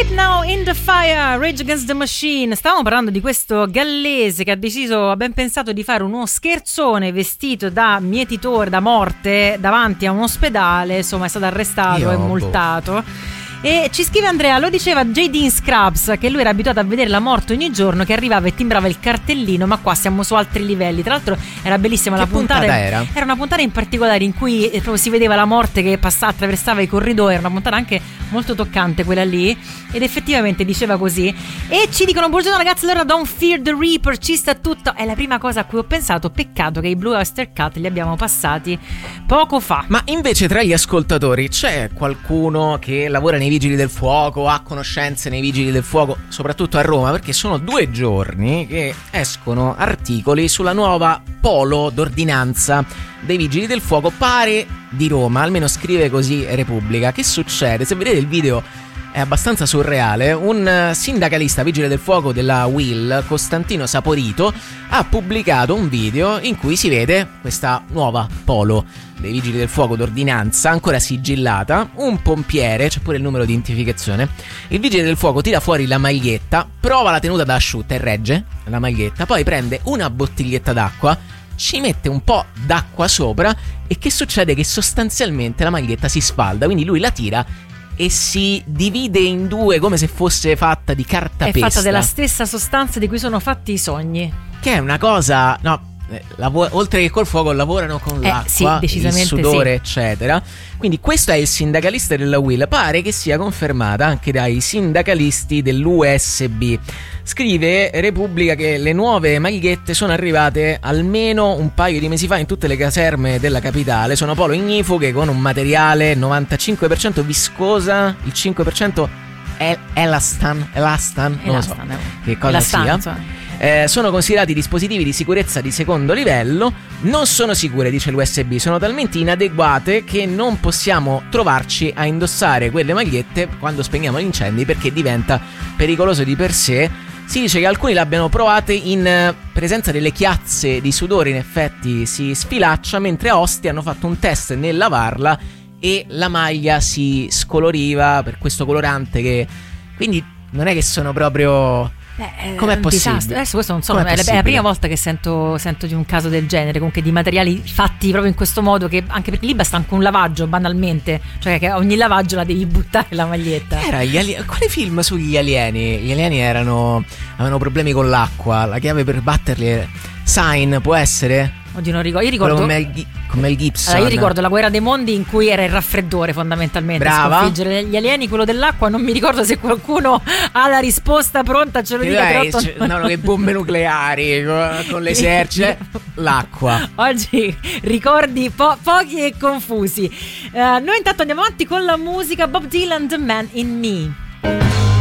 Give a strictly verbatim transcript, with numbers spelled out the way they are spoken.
Now in the Fire, Rage Against the Machine. Stavamo parlando di questo gallese che ha deciso, ha ben pensato di fare uno scherzone vestito da mietitore, da morte, davanti a un ospedale. Insomma, è stato arrestato Io, e multato. E ci scrive Andrea, lo diceva J D in Scrubs, che lui era abituato a vedere la morte ogni giorno, che arrivava e timbrava il cartellino, ma qua siamo su altri livelli. Tra l'altro era bellissima che la puntata, puntata era? Era una puntata in particolare in cui proprio si vedeva la morte che passava, attraversava i corridoi. Era una puntata anche molto toccante quella lì, ed effettivamente diceva così. E ci dicono: buongiorno ragazzi, allora Don't Fear the Reaper, ci sta tutto. È la prima cosa a cui ho pensato. Peccato che i Blue Oyster Cult li abbiamo passati poco fa. Ma invece tra gli ascoltatori c'è qualcuno che lavora nei Vigili del Fuoco, ha conoscenze nei Vigili del Fuoco, soprattutto a Roma, perché sono due giorni che escono articoli sulla nuova polo d'ordinanza dei Vigili del Fuoco, pare di Roma, almeno scrive così Repubblica. Che succede? Se vedete il video è abbastanza surreale. Un sindacalista vigile del fuoco della U I L, Costantino Saporito, ha pubblicato un video in cui si vede questa nuova polo dei Vigili del Fuoco d'ordinanza, ancora sigillata, un pompiere, c'è pure il numero di identificazione. Il Vigile del Fuoco tira fuori la maglietta, prova la tenuta da asciutta e regge la maglietta, poi prende una bottiglietta d'acqua, ci mette un po' d'acqua sopra, e che succede? Che sostanzialmente la maglietta si sfalda, quindi lui la tira e si divide in due come se fosse fatta di cartapesta. È fatta della stessa sostanza di cui sono fatti i sogni. Che è una cosa, no, eh, lav- oltre che col fuoco lavorano con eh, l'acqua, sì, decisamente il sudore, sì, eccetera. Quindi questo è il sindacalista della U I L. Pare che sia confermata anche dai sindacalisti dell'U S B. Scrive Repubblica che le nuove magliette sono arrivate almeno un paio di mesi fa in tutte le caserme della capitale. Sono polo ignifughe con un materiale novantacinque per cento viscosa, il cinque per cento è elastan, elastan, non Elastan, lo so eh. che cosa Elastan, sia. Eh, sono considerati dispositivi di sicurezza di secondo livello. Non sono sicure, dice l'U S B, sono talmente inadeguate che non possiamo trovarci a indossare quelle magliette quando spegniamo gli incendi, perché diventa pericoloso di per sé. Si dice che alcuni l'abbiano provate in presenza delle chiazze di sudore, in effetti si sfilaccia, mentre a Ostia hanno fatto un test nel lavarla e la maglia si scoloriva per questo colorante, che quindi non è che sono proprio... Eh, com'è possibile? Disastro. Adesso questo non so, Com'è è la, è la possibile? prima volta che sento, sento di un caso del genere, comunque di materiali fatti proprio in questo modo, che anche perché lì basta anche un lavaggio, banalmente, cioè che ogni lavaggio la devi buttare la maglietta. Era gli ali- quale film sugli alieni? Gli alieni erano avevano problemi con l'acqua, la chiave per batterli. Sign, può essere? Oddio, non ricordo. Io ricordo Quello con Mel, Gi- con Mel Gibson. Allora, io ricordo la guerra dei mondi in cui era il raffreddore fondamentalmente. Brava. Sconfiggere gli alieni. Quello dell'acqua non mi ricordo, se qualcuno ha la risposta pronta ce lo Che dica. dai, però c- no, no, che bombe nucleari con, con l'esercito. L'acqua. Oggi ricordi po- pochi e confusi. Uh, noi intanto andiamo avanti con la musica. Bob Dylan, The Man in Me.